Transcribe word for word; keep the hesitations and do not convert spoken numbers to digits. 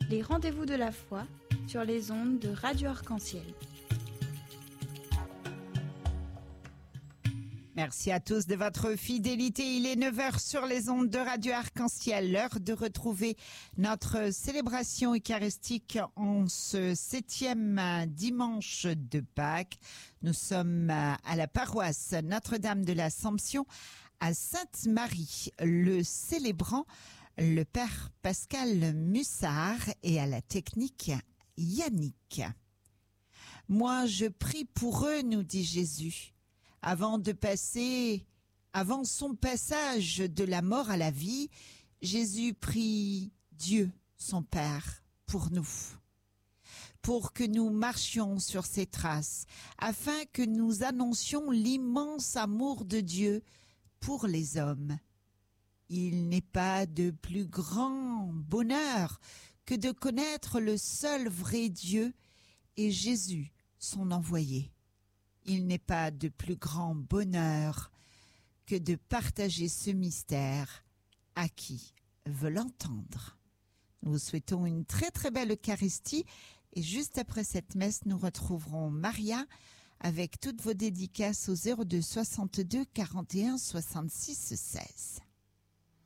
Les rendez-vous de la foi sur les ondes de Radio Arc-en-Ciel. Merci à tous de votre fidélité. Il est neuf heures sur les ondes de Radio Arc-en-Ciel. L'heure de retrouver notre célébration eucharistique en ce septième dimanche de Pâques. Nous sommes à la paroisse Notre-Dame de l'Assomption à Sainte-Marie. Le célébrant, le Père Pascal Mussard, et à la technique Yannick. Moi, je prie pour eux, nous dit Jésus. Avant de passer, avant son passage de la mort à la vie, Jésus prie Dieu, son Père, pour nous, pour que nous marchions sur ses traces, afin que nous annoncions l'immense amour de Dieu pour les hommes. Il n'est pas de plus grand bonheur que de connaître le seul vrai Dieu et Jésus, son envoyé. Il n'est pas de plus grand bonheur que de partager ce mystère à qui veut l'entendre. Nous vous souhaitons une très très belle Eucharistie et juste après cette messe, nous retrouverons Maria avec toutes vos dédicaces au zéro deux soixante-deux quarante et un soixante-six seize.